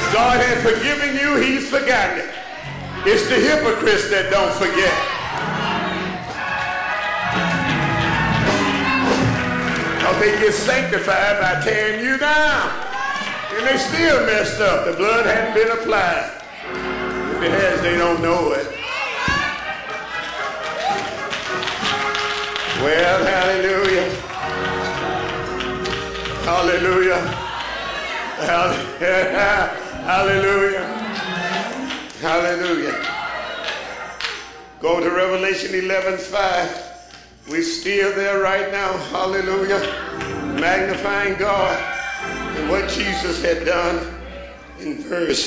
God has forgiven you, he's forgotten it. It's the hypocrites that don't forget. Because they get sanctified by tearing you down. And they still messed up. The blood hadn't been applied. If it has, they don't know it. Well, hallelujah. Hallelujah. Hallelujah. Hallelujah. Go to Revelation 11:5. We're still there right now. Hallelujah. Magnifying God and what Jesus had done in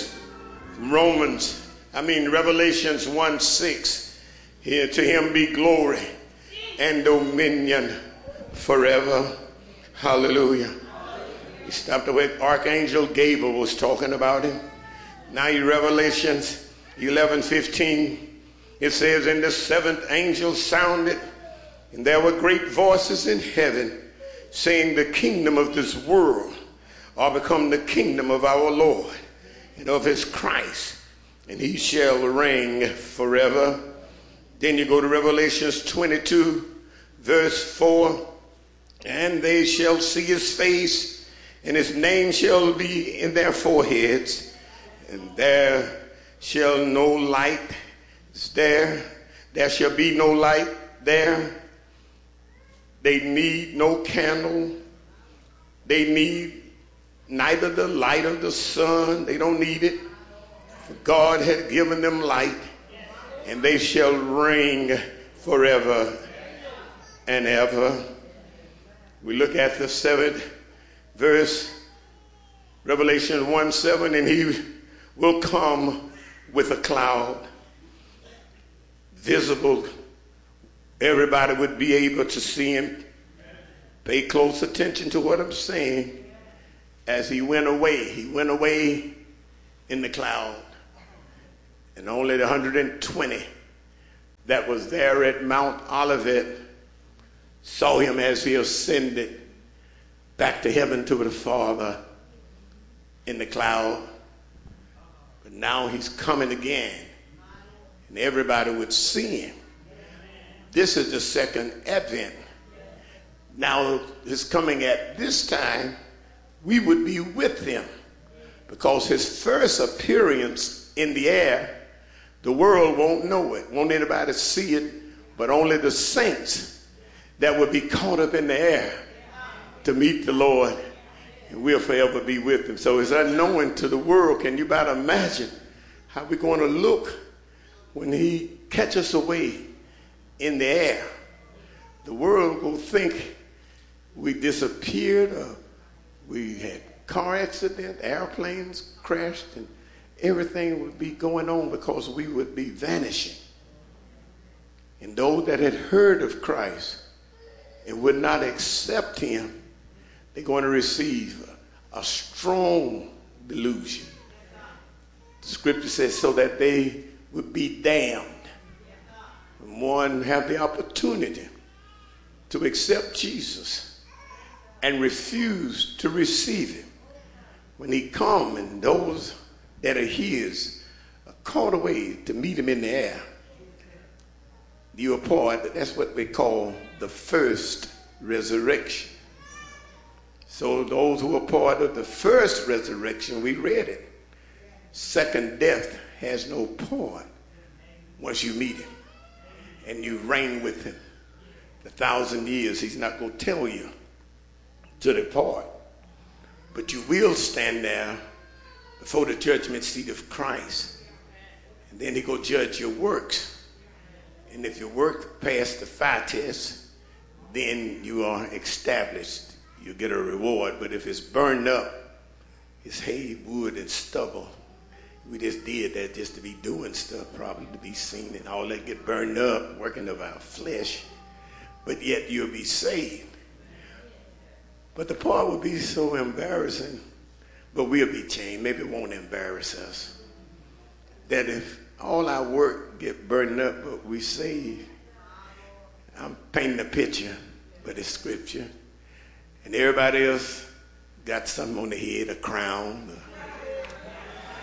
Revelations 1:6. Here to him be glory and dominion forever. Hallelujah. He stopped where Archangel Gabriel was talking about him. Now in Revelations 11:15, it says, and the seventh angel sounded, and there were great voices in heaven, saying, the kingdom of this world are become the kingdom of our Lord and of his Christ, and he shall reign forever. Then you go to Revelations 22, verse 4, and they shall see his face, and his name shall be in their foreheads, and there shall no light there. There shall be no light there. They need no candle. They need neither the light of the sun. They don't need it. For God had given them light, and they shall reign forever and ever. We look at the 7th verse, Revelation 1:7, and he will come with a cloud, visible. Everybody would be able to see him. Pay close attention to what I'm saying. As he went away in the cloud. And only the 120 that was there at Mount Olivet saw him as he ascended back to heaven to the Father in the cloud. But now he's coming again, and everybody would see him. This is the second advent. Now his coming at this time, we would be with him, because his first appearance in the air, the world won't know it, won't anybody see it, but only the saints that would be caught up in the air to meet the Lord, and we'll forever be with him. So it's unknown to the world. Can you about imagine how we're going to look when he catches us away in the air? The world will think we disappeared, or we had car accident, airplanes crashed, and everything would be going on because we would be vanishing. And those that had heard of Christ and would not accept him, they're going to receive a strong delusion. The scripture says so that they would be damned. And one have the opportunity to accept Jesus and refuse to receive him. When he comes, and those that are his are caught away to meet him in the air, you are part. That's what we call the first resurrection. So those who are part of the first resurrection, we read it. Second death has no part once you meet him and you reign with him. The 1,000 years, he's not going to tell you to depart, but you will stand there before the judgment seat of Christ, and then he go judge your works. And if your work passed the fire test, then you are established. You get a reward. But if it's burned up, it's hay, wood, and stubble. We just did that just to be doing stuff, probably to be seen, and all that get burned up, working of our flesh. But yet you'll be saved. But the part would be so embarrassing, but we'll be changed. Maybe it won't embarrass us. That if all our work get burned up, but we saved, I'm painting a picture, but it's scripture. And everybody else got something on the head, a crown,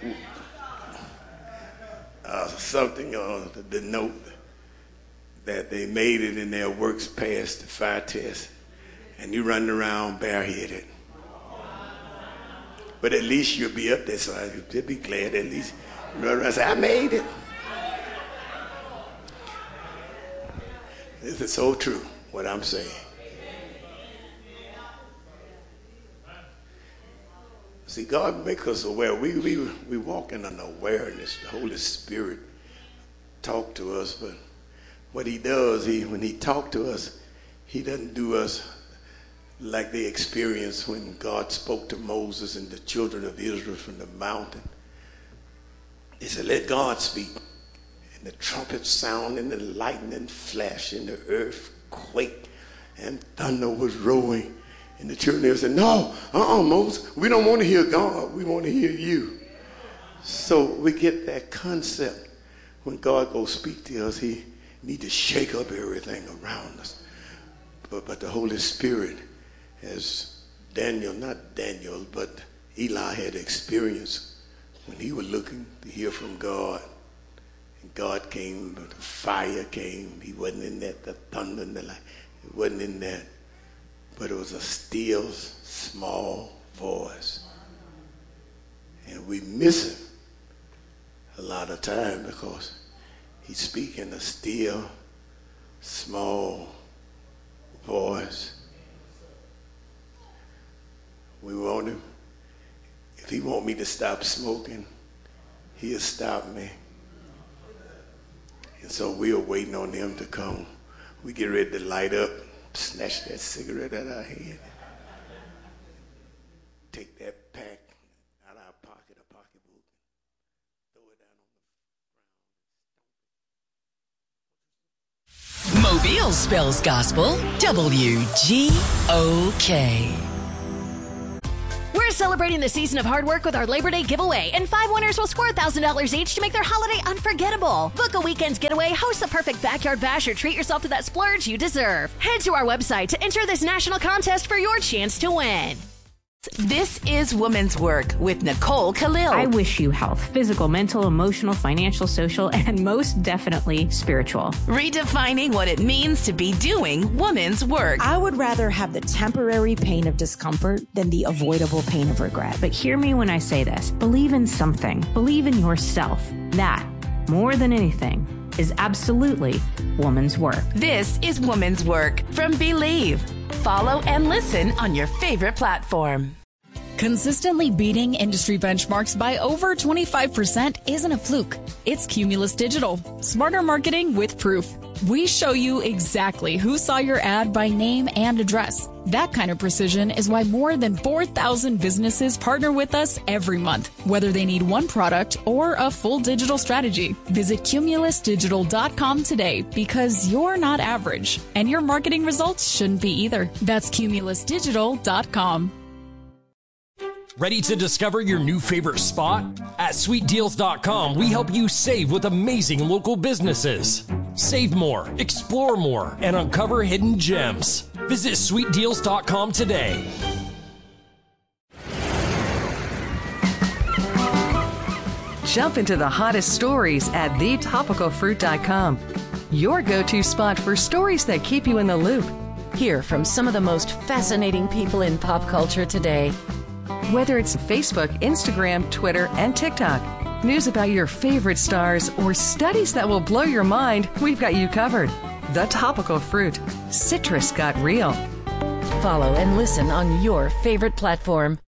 something to denote that they made it in their works past the fire test, and you running around bareheaded. But at least you'll be up there, so I'll be glad at least. You run around and say, I made it. This is so true, what I'm saying. See, God makes us aware. We walk in an awareness. The Holy Spirit talk to us, but what he does, when he talks to us, he doesn't do us like they experienced when God spoke to Moses and the children of Israel from the mountain. He said, let God speak. And the trumpet sound and the lightning flash and the earth quake and thunder was rolling. And the children of Israel said, no, Moses, we don't want to hear God. We want to hear you. So we get that concept. When God goes speak to us, he need to shake up everything around us. But the Holy Spirit, as not Daniel, but Eli had experienced when he was looking to hear from God. And God came, the fire came. He wasn't in that, the thunder and the light. It wasn't in that. But it was a still, small voice. And we miss him a lot of time because he's speaking a still, small voice. We want him. If he want me to stop smoking, he'll stop me. And so we are waiting on him to come. We get ready to light up, snatch that cigarette out of our hand, take that pack out of our pocket, a pocketbook, throw it down on the ground. Mobile spells gospel, WGOK. We're celebrating the season of hard work with our Labor Day giveaway, and 5 winners will score $1,000 each to make their holiday unforgettable. Book a weekend's getaway, host the perfect backyard bash, or treat yourself to that splurge you deserve. Head to our website to enter this national contest for your chance to win. This is Woman's Work with Nicole Khalil. I wish you health, physical, mental, emotional, financial, social, and most definitely spiritual. Redefining what it means to be doing woman's work. I would rather have the temporary pain of discomfort than the avoidable pain of regret. But hear me when I say this. Believe in something. Believe in yourself. That, more than anything, is absolutely woman's work. This is Woman's Work from Believe. Follow and listen on your favorite platform. Consistently beating industry benchmarks by over 25% isn't a fluke. It's Cumulus Digital. Smarter marketing with proof. We show you exactly who saw your ad by name and address. That kind of precision is why more than 4,000 businesses partner with us every month, whether they need one product or a full digital strategy. Visit cumulusdigital.com today because you're not average, and your marketing results shouldn't be either. That's cumulusdigital.com. Ready to discover your new favorite spot? At sweetdeals.com, we help you save with amazing local businesses. Save more, explore more, and uncover hidden gems. Visit sweetdeals.com today. Jump into the hottest stories at thetopicalfruit.com. Your go-to spot for stories that keep you in the loop. Hear from some of the most fascinating people in pop culture today. Whether it's Facebook, Instagram, Twitter, and TikTok, news about your favorite stars, or studies that will blow your mind, we've got you covered. The Topical Fruit. Citrus got real. Follow and listen on your favorite platform.